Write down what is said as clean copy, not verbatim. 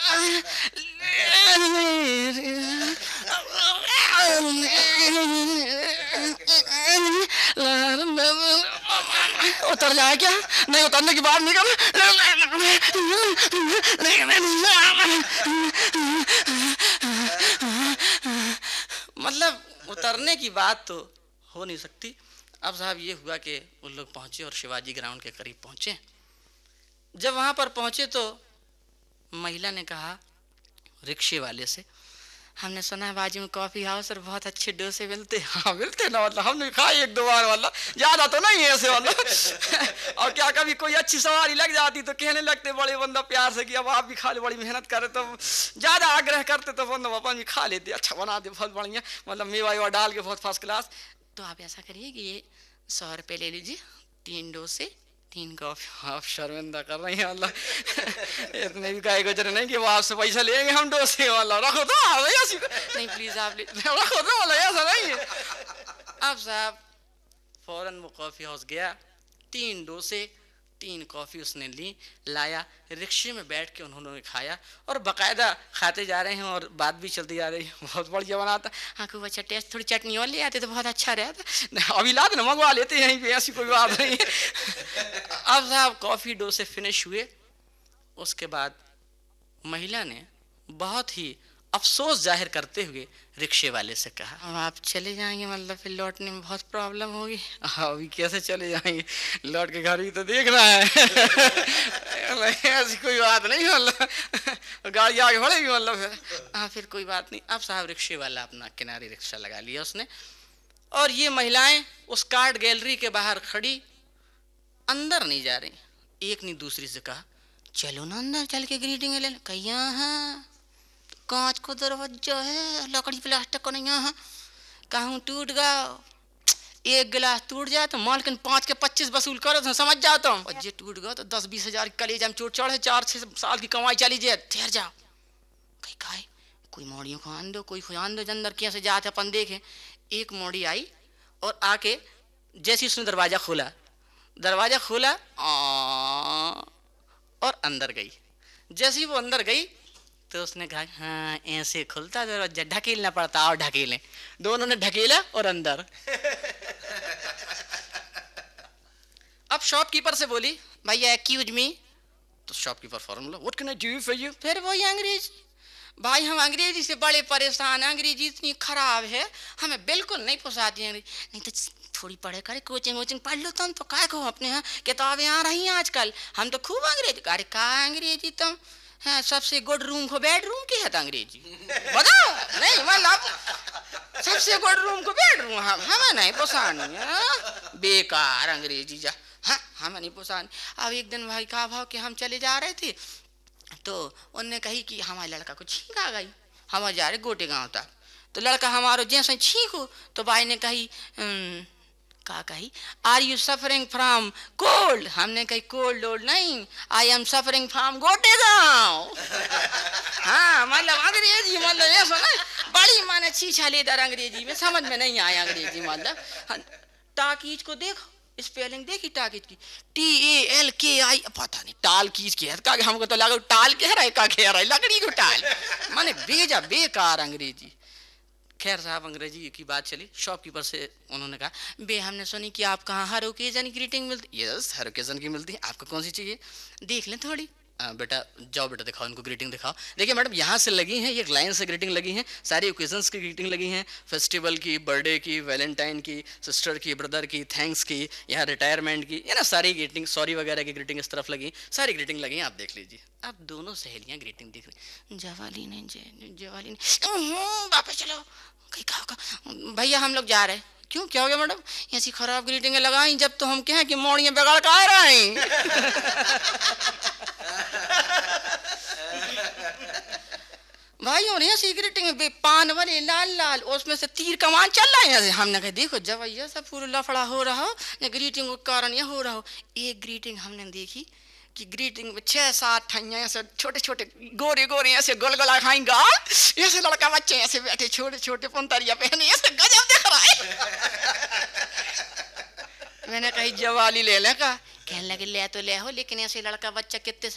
उतर जाए क्या? नहीं उतरने की बात नहीं कर। मतलब उतरने की बात तो हो नहीं सकती। अब साहब ये हुआ कि उन लोग पहुंचे और शिवाजी ग्राउंड के करीब पहुंचे। जब वहां पर पहुंचे तो महिला ने कहा रिक्शे वाले से, हमने सुना है बाजू में कॉफी हाउस और बहुत अच्छे डोसे मिलते। हाँ मिलते ना, मतलब हमने खाए एक दो बार, वाला ज्यादा तो नहीं है ऐसे वाला। और क्या कभी कोई अच्छी सवारी लग जाती तो कहने लगते बड़े बंदा प्यार से कि अब आप भी खा ले, बड़ी मेहनत करे तो ज्यादा आग्रह करते तो बंदा अपन भी खा लेते, अच्छा बना दे बहुत बढ़िया, मतलब मेवा वेवा डाल के बहुत फर्स्ट क्लास। तो आप ऐसा करिए कि ये 100 रुपये ले लीजिए, 3 डोसे 3 कॉफी। आप शर्मिंदा कर रही हैं, मतलब इतने भी काय गुजरे नहीं कि वो आपसे पैसा लेंगे हम डोसे वाला। रखो तो ऐसी नहीं प्लीज आप रखो तो, वाला ऐसा नहीं है। अब साहब फौरन वो कॉफी हाउस गया, 3 डोसे 3 कॉफी उसने ली, लाया, रिक्शे में बैठ के उन्होंने खाया और बाकायदा खाते जा रहे हैं और बात भी चलती जा रही है। बहुत बढ़िया बनाता। हाँ खूब अच्छा टेस्ट, थोड़ी चटनी और ले आते तो बहुत अच्छा रहता। अभी लाद ना मंगवा लेते हैं यहीं पे, ऐसी कोई बात नहीं है। अब साहब कॉफी डोसे फिनिश हुए। उसके बाद महिला ने बहुत ही अफसोस जाहिर करते हुए रिक्शे वाले से कहा, अब आप चले जाएंगे, मतलब फिर लौटने में बहुत प्रॉब्लम होगी। अभी कैसे चले जाएंगे, लौट के घर भी तो देखना है। ऐसी कोई बात नहीं, मतलब गाड़ी आगे बढ़ेगी, मतलब फिर हाँ फिर कोई बात नहीं। अब साहब रिक्शे वाला अपना किनारे रिक्शा लगा लिया उसने, और ये महिलाएं उस कार्ड गैलरी के बाहर खड़ी, अंदर नहीं जा रही। एक ने दूसरी से कहा, चलो ना अंदर चल के ग्रीटिंग ले। कहिया है कांच को दरवाजा है, लकड़ी प्लास्टिक को नहीं है। कहूँ टूट गया, एक गिलास टूट जाए तो मालकिन 5 के 25 वसूल करो तो समझ जाता हूँ, और ये टूट गया तो 10-20 हजार कलेजा में चोट चढ़े, 4-6 साल की कमाई चली जाए। ठहर जाओ, कहीं खाए कोई मोड़ियों को आन दो, कोई खुआन दो, अंदर कैसे जाते अपन देखें। एक मोड़ी आई और आके जैसे उसने दरवाजा खोला और अंदर गई। जैसे ही वो अंदर गई तो उसने कहा, हाँ ऐसे खुलता दरवाजा, ढकेलना पड़ता, और ढकेलें। दोनों ने ढकेला और अंदर। अब शॉपकीपर से बोली, भैया एक्यूज मी। तो शॉपकीपर फौरन बोला, what can I do for you. फिर वही अंग्रेजी, भाई हम अंग्रेजी से बड़े परेशान हैं, अंग्रेजी इतनी खराब है, हमें बिल्कुल नहीं पोसाती अंग्रेजी। नहीं तो थोड़ी पढ़े करे, कोचिंग वोचिंग पढ़ लो तुम, तो काय को अपने यहाँ किताबें आ रही हैं आजकल, हम तो खूब अंग्रेजी। अरे कहा अंग्रेजी तुम, हाँ सबसे गुड रूम को बेडरूम की है तो अंग्रेजी बताओ। नहीं मतलब सबसे गुड रूम को बेडरूम, हमें नहीं पोसानी है, बेकार अंग्रेजी जा, हाँ हमें नहीं पोसानी। अब एक दिन भाई का भाव कि हम चले जा रहे थे तो उनने कही कि हमारे लड़का को छींक आ गई, हम जा रहे गोटे गांव तक। तो लड़का हमारो जैसे छींको तो भाई ने कही का कही, are you suffering from cold. हमने कही कोल्ड ओल्ड नहीं, आई एम सफरिंग फ्रॉम गोटे गांव। हाँ मतलब अंग्रेजी, मतलब ऐसा ना बड़ी माने छीछा लेदर अंग्रेजी में, समझ में नहीं आया अंग्रेजी। मतलब टाकीज को देखो, स्पेलिंग देखी टाकीज की, TALKI, पता नहीं टाल कीज की है का, हमको तो लगा टाल कह रहा है, का कह रहा है लकड़ी को टाल, माने बेजा बेकार अंग्रेजी। खैर साहब अंग्रेजी की बात चली, शॉपकीपर से उन्होंने कहा, बे हमने सुनी कि आप कहाँ हर ओकेजन ग्रीटिंग मिलती। यस हर ओकेजन की मिलती है, आपको कौन सी चाहिए, देख लें थोड़ी। बेटा जाओ बेटा दिखाओ इनको ग्रीटिंग दिखाओ। देखिए मैडम यहाँ से लगी हैं, ये लाइन से ग्रीटिंग लगी हैं, सारी ओकेजन्स की ग्रीटिंग लगी हैं, फेस्टिवल की, बर्थडे की, वैलेंटाइन की, सिस्टर की, ब्रदर की, थैंक्स की, यहाँ रिटायरमेंट की, ये ना सारी ग्रीटिंग, सॉरी वगैरह की ग्रीटिंग इस तरफ लगी, सारी ग्रीटिंग लगी हैं, आप देख लीजिए। आप दोनों सहेलियाँ ग्रीटिंग देख रही, जवाली ने वापस चलो भैया हम लोग जा रहे हैं। क्यों क्या हो गया मैडम, ऐसी खराब ग्रीटिंग लगाई जब तो हम कहें कि मोड़ियाँ बिगाड़ के आ रहे हैं। भाई और ऐसी ग्रीटिंग पान वाले लाल लाल, उसमें से तीर कमान चल रहा है। हमने कहा देखो जब ये सब पूरा लफड़ा हो रहा हो, ग्रीटिंग के कारण यह हो रहा हो। एक ग्रीटिंग हमने देखी कि ग्रीटिंग में 6-7 ठैया ऐसे छोटे छोटे गोरे गोरे ऐसे गोलगोला खाएंगा, ऐसे लड़का बच्चे ऐसे बैठे छोटे छोटे पंतरिया पहने, ऐसे गजब दिख रहा है। मैंने कही जवाली ले लें का, कहने लगे ले तो ले हो, लेकिन ऐसे लड़का बच्चा कितने